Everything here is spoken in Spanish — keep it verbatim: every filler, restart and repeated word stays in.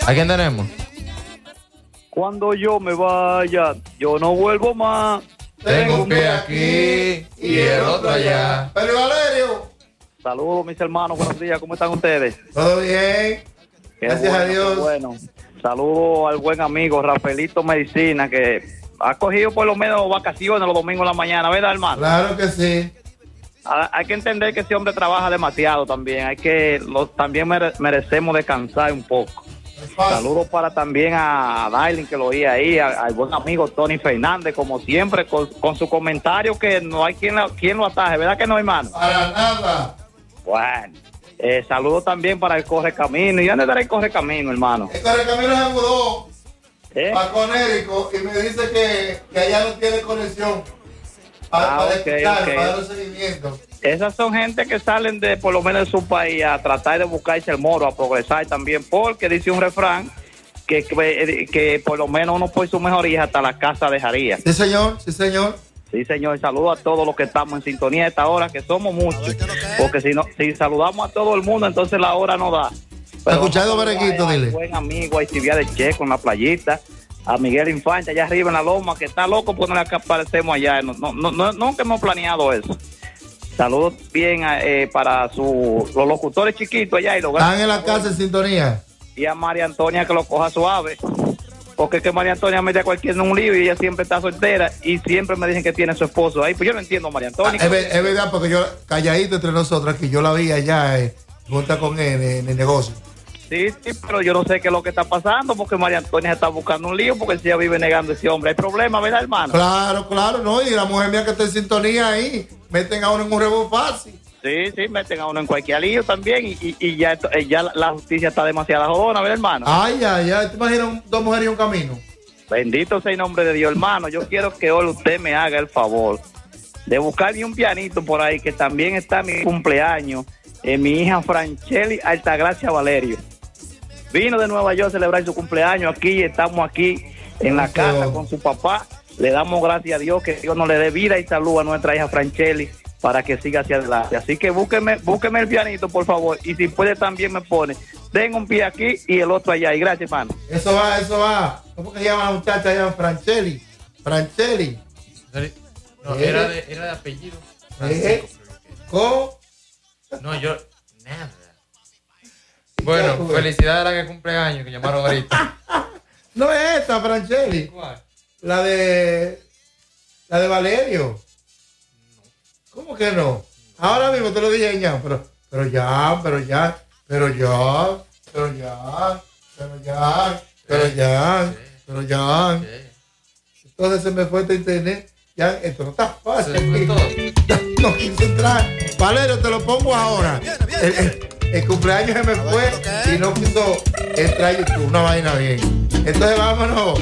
¿A quién tenemos? Cuando yo me vaya, yo no vuelvo más. Tengo un pie aquí y el otro allá. Pero Valerio. Saludos, mis hermanos. Buenos días. ¿Cómo están ustedes? Todo bien. Qué Gracias bueno, a Dios. qué Bueno, saludos al buen amigo Rafaelito Medicina, que ha cogido por lo menos vacaciones los domingos en la mañana, ¿verdad, hermano? Claro que sí. Hay que entender que ese hombre trabaja demasiado también. Hay que lo, también mere, merecemos descansar un poco. Saludos para también a Darling, que lo oí ahí, a, al buen amigo Tony Fernández, como siempre, con, con su comentario que no hay quien, quien lo ataje, ¿verdad que no, hermano? Para nada. Bueno, eh, saludos también para el Correcamino. ¿Y dónde estará el Correcamino, hermano? El Correcamino se mudó ¿Eh? a Conérico y me dice que, que allá no tiene conexión para, Ah, para okay, escuchar, okay. para dar un seguimiento. Esas son gente que salen de por lo menos de su país a tratar de buscarse el moro, a progresar también, porque dice un refrán que, que, que por lo menos uno por su mejoría hasta la casa dejaría. Sí, señor, sí, señor. Sí, señor, saludo a todos los que estamos en sintonía a esta hora, que somos muchos, porque si no, si saludamos a todo el mundo, entonces la hora no da. Pero escuchado, Berequito, dile. Buen amigo, a Estivia de Checo en la playita, a Miguel Infante allá arriba en la loma, que está loco porque no le aparecemos allá, no, no, no, no, nunca hemos planeado eso. Saludos bien eh, para su, los locutores chiquitos allá y los grandes. Están en la casa en sintonía. Y a María Antonia que lo coja suave. Porque es que María Antonia mete a cualquiera en un lío y ella siempre está soltera y siempre me dicen que tiene su esposo ahí. Pues yo no entiendo a María Antonia. Ah, es, es verdad, porque yo, calladito entre nosotros, que yo la vi allá eh, junta con él en el negocio. Sí, sí, pero yo no sé qué es lo que está pasando porque María Antonia está buscando un lío porque ella vive negando a ese hombre. Hay problema, ¿verdad, hermano? Claro, claro, no. Y la mujer mía que está en sintonía ahí, meten a uno en un rebo fácil. Sí, sí, meten a uno en cualquier lío también y, y, y ya, ya la, la justicia está demasiado jodona, ¿verdad, hermano? Ay, ay, ay. ¿Te imaginas dos mujeres y un camino? Bendito sea el nombre de Dios, hermano. Yo quiero que hoy usted me haga el favor de buscarme un pianito por ahí, que también está mi cumpleaños, eh, mi hija Francheli Altagracia Valerio. Vino de Nueva York a celebrar su cumpleaños aquí, estamos aquí en la casa con su papá. Le damos gracias a Dios, que Dios nos le dé vida y salud a nuestra hija Francheli para que siga hacia adelante. Así que búsqueme, búsqueme el pianito, por favor, y si puede también me pone, tengo un pie aquí y el otro allá, y gracias, hermano. Eso va, eso va. ¿Cómo que se llama la muchacha allá? Francheli. Francheli. No, ¿Eh? era, de, era de apellido. ¿Eh? ¿Cómo? No, yo, nada. Bueno, felicidades a la que cumple años, que llamaron ahorita. No es esta, Francheli. ¿Cuál? La de. La de Valerio. ¿Cómo que no? Ahora mismo te lo dije ya, pero, pero ya, pero ya, pero ya, pero ya, pero ya, pero ya, pero ya. Entonces se me fue este internet. Ya, esto no está fácil. No quise entrar. Valerio, te lo pongo ahora. El, el, el cumpleaños se me fue y no quiso entrar a YouTube. Una vaina bien. Entonces vámonos.